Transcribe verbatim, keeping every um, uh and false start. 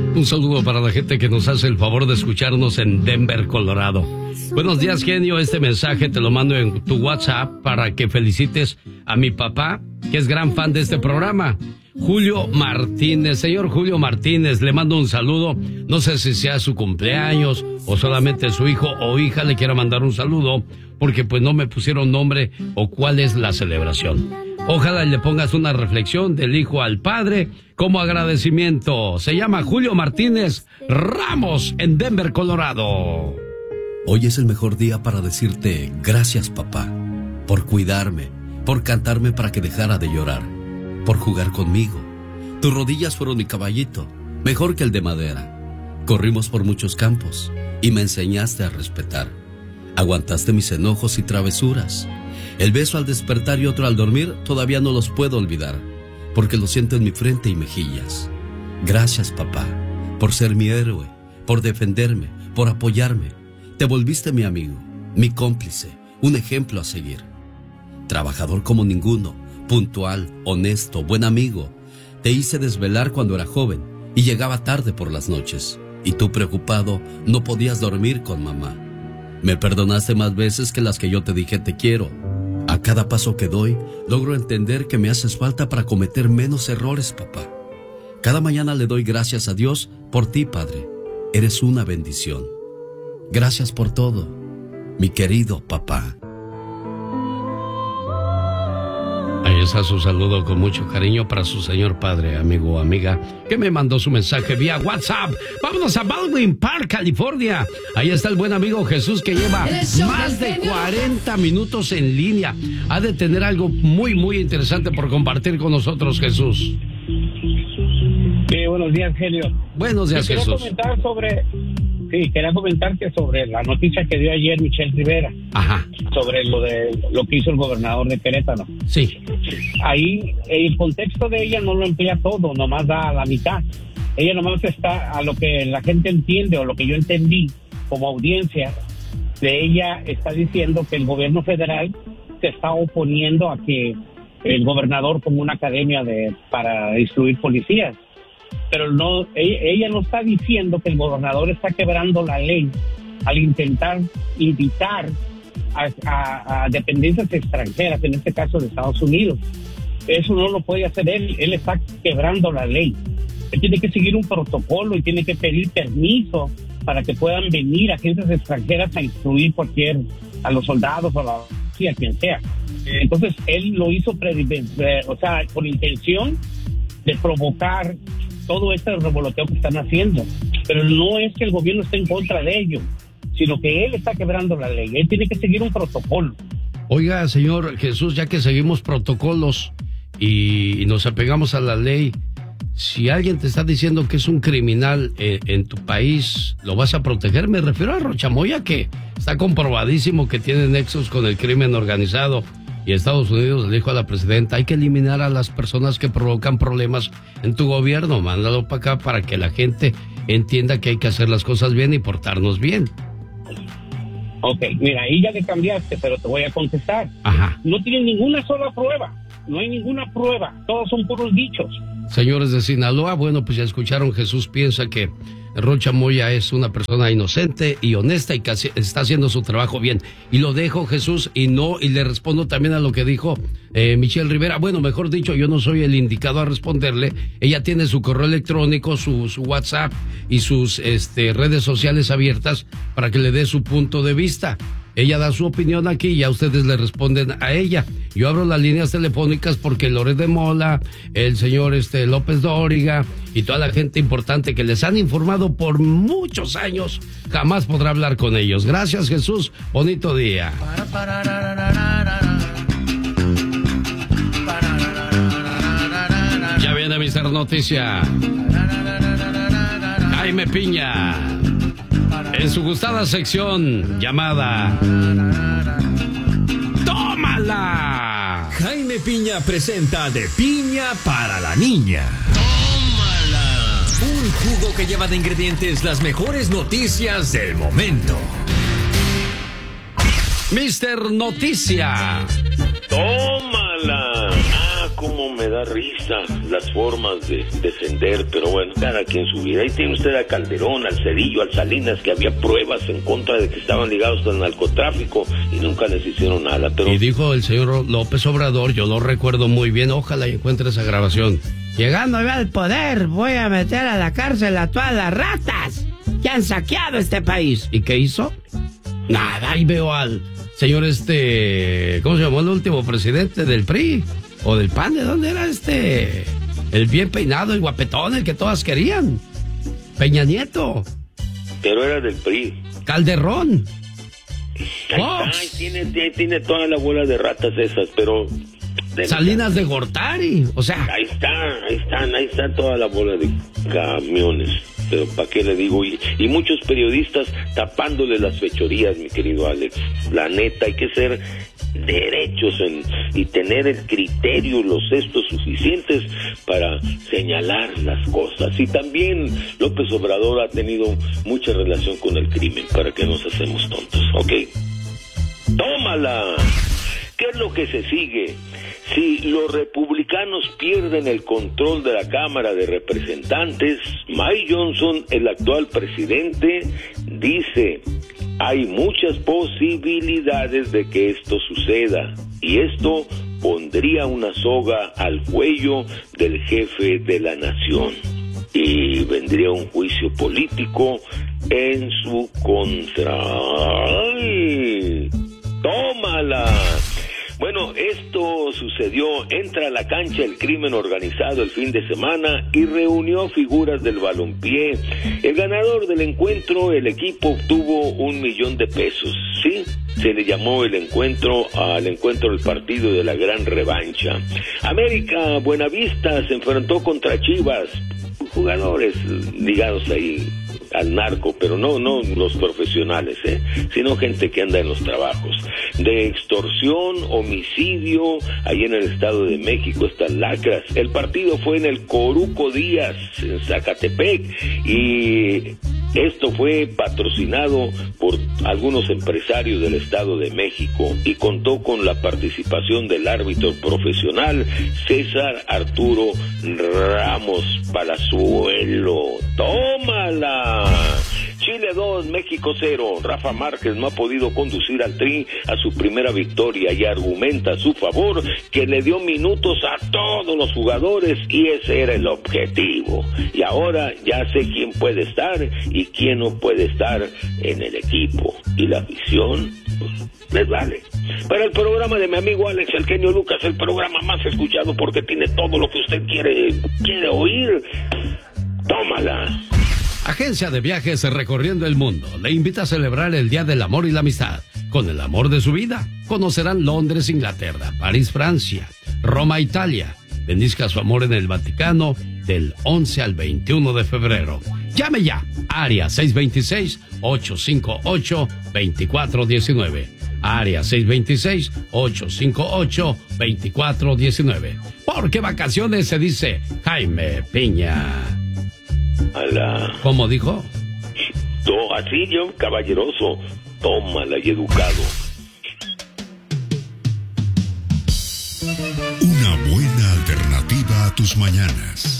Un saludo para la gente que nos hace el favor de escucharnos en Denver, Colorado. Buenos días, genio. Este mensaje te lo mando en tu WhatsApp para que felicites a mi papá, que es gran fan de este programa, Julio Martínez. Señor Julio Martínez, le mando un saludo. No sé si sea su cumpleaños o solamente su hijo o hija le quiera mandar un saludo, porque pues no me pusieron nombre o cuál es la celebración. Ojalá le pongas una reflexión del hijo al padre como agradecimiento. Se llama Julio Martínez Ramos en Denver, Colorado. Hoy es el mejor día para decirte gracias, papá, por cuidarme, por cantarme para que dejara de llorar, por jugar conmigo. Tus rodillas fueron mi caballito, mejor que el de madera. Corrimos por muchos campos y me enseñaste a respetar. Aguantaste mis enojos y travesuras. El beso al despertar y otro al dormir todavía no los puedo olvidar, porque lo siento en mi frente y mejillas. Gracias, papá, por ser mi héroe, por defenderme, por apoyarme. Te volviste mi amigo, mi cómplice, un ejemplo a seguir. Trabajador como ninguno, puntual, honesto, buen amigo. Te hice desvelar cuando era joven y llegaba tarde por las noches. Y tú, preocupado, no podías dormir con mamá. Me perdonaste más veces que las que yo te dije te quiero. A cada paso que doy, logro entender que me haces falta para cometer menos errores, papá. Cada mañana le doy gracias a Dios por ti, Padre. Eres una bendición. Gracias por todo, mi querido papá. Ahí está su saludo con mucho cariño para su señor padre, amigo o amiga, que me mandó su mensaje vía WhatsApp. Vámonos a Baldwin Park, California. Ahí está el buen amigo Jesús, que lleva más de cuarenta minutos en línea. Ha de tener algo muy, muy interesante por compartir con nosotros, Jesús. Sí, buenos días, genio. Buenos días, quería Jesús. Comentar sobre, sí, quería comentarte sobre la noticia que dio ayer Michelle Rivera. Ajá. Sobre lo de lo que hizo el gobernador de Querétaro. Sí. Ahí el contexto de ella no lo emplea todo, nomás da a la mitad. Ella nomás está a lo que la gente entiende o lo que yo entendí como audiencia de ella, está diciendo que el gobierno federal se está oponiendo a que el gobernador ponga una academia de para instruir policías. Pero no, ella, ella no está diciendo que el gobernador está quebrando la ley al intentar invitar a, a, a dependencias extranjeras, en este caso de Estados Unidos. Eso no lo puede hacer él, él está quebrando la ley. Él tiene que seguir un protocolo y tiene que pedir permiso para que puedan venir agentes extranjeras a instruir cualquier, a los soldados o a la policía, quien sea. Entonces él lo hizo, pre, pre, o sea, con intención de provocar todo este revoloteo que están haciendo. Pero no es que el gobierno esté en contra de ello, sino que él está quebrando la ley. Él tiene que seguir un protocolo. Oiga, señor Jesús, ya que seguimos protocolos y, y nos apegamos a la ley, si alguien te está diciendo que es un criminal eh, en tu país, ¿lo vas a proteger? Me refiero a Rocha Moya, que está comprobadísimo que tiene nexos con el crimen organizado. Y Estados Unidos le dijo a la presidenta, hay que eliminar a las personas que provocan problemas en tu gobierno. Mándalo para acá para que la gente entienda que hay que hacer las cosas bien y portarnos bien. Ok, mira, ahí ya le cambiaste, pero te voy a contestar. Ajá. No tienen ninguna sola prueba. No hay ninguna prueba. Todos son puros dichos. Señores de Sinaloa, bueno, pues ya escucharon, Jesús piensa que Rocha Moya es una persona inocente y honesta y que está haciendo su trabajo bien. Y lo dejo, Jesús, y no, y le respondo también a lo que dijo eh, Michelle Rivera. Bueno, mejor dicho, yo no soy el indicado a responderle. Ella tiene su correo electrónico, su, su WhatsApp y sus este, redes sociales abiertas para que le dé su punto de vista. Ella da su opinión aquí y ya ustedes le responden a ella. Yo abro las líneas telefónicas porque Loret de Mola, el señor este, López Dóriga y toda la gente importante que les han informado por muchos años, jamás podrá hablar con ellos. Gracias, Jesús. Bonito día. Ya viene mister Noticia. Jaime Piña. En su gustada sección llamada ¡Tómala! Jaime Piña presenta De Piña para la Niña. ¡Tómala! Un jugo que lleva de ingredientes las mejores noticias del momento. mister Noticia. ¡Tómala! A cómo me da risa las formas de defender, pero bueno, cada quien su vida. Ahí tiene usted a Calderón, al Cedillo, al Salinas, que había pruebas en contra de que estaban ligados al narcotráfico y nunca les hicieron nada. Pero... Y dijo el señor López Obrador, yo lo recuerdo muy bien, ojalá encuentre esa grabación. Llegando al poder, voy a meter a la cárcel a todas las ratas que han saqueado este país. ¿Y qué hizo? Nada, ahí veo al señor este... ¿Cómo se llamó el último presidente del P R I? ¿O del P A N? ¿De dónde era este? El bien peinado, el guapetón, el que todas querían. Peña Nieto. Pero era del P R I. Calderón. Ahí está, tiene, tiene, tiene toda la bola de ratas esas, pero... De Salinas de Gortari, o sea... Ahí está, ahí están, ahí está toda la bola de camiones. Pero ¿para qué le digo? Y, y muchos periodistas tapándole las fechorías, mi querido Alex. La neta, hay que ser derechos en, y tener el criterio, los estos suficientes para señalar las cosas. Y también López Obrador ha tenido mucha relación con el crimen, para que nos hacemos tontos, ¿ok? ¡Tómala! ¿Qué es lo que se sigue? Si los republicanos pierden el control de la Cámara de Representantes, Mike Johnson, el actual presidente, dice, hay muchas posibilidades de que esto suceda, y esto pondría una soga al cuello del jefe de la nación, y vendría un juicio político en su contra. ¡Ay! ¡Tómala! Bueno, esto sucedió, entra a la cancha el crimen organizado el fin de semana y reunió figuras del balompié. El ganador del encuentro, el equipo obtuvo un millón de pesos, ¿sí? Se le llamó el encuentro al encuentro del partido de la gran revancha. América Buenavista se enfrentó contra Chivas, jugadores ligados ahí al narco, pero no no los profesionales, ¿eh? sino gente que anda en los trabajos de extorsión, homicidio, ahí en el Estado de México, estas lacras. El partido fue en el Coruco Díaz, en Zacatepec, y esto fue patrocinado por algunos empresarios del Estado de México y contó con la participación del árbitro profesional César Arturo Ramos Palazuelo. ¡Tómala! Chile dos, México cero. Rafa Márquez no ha podido conducir al Tri a su primera victoria y argumenta a su favor que le dio minutos a todos los jugadores y ese era el objetivo. Y ahora ya sé quién puede estar y quién no puede estar en el equipo. Y la afición, pues, les vale. Para el programa de mi amigo Alex El Genio Lucas, el programa más escuchado porque tiene todo lo que usted quiere, quiere oír. Tómala. Agencia de Viajes Recorriendo el Mundo le invita a celebrar el Día del Amor y la Amistad con el amor de su vida. Conocerán Londres, Inglaterra, París, Francia, Roma, Italia. Bendizca su amor en el Vaticano del once al veintiuno de febrero. Llame ya, área seis dos seis, ocho cinco ocho, dos cuatro uno nueve. Área seis dos seis, ocho cinco ocho, dos cuatro uno nueve. Porque vacaciones se dice Jaime Piña. Ala. ¿Cómo dijo? To, así yo, caballeroso, tómala y educado. Una buena alternativa a tus mañanas.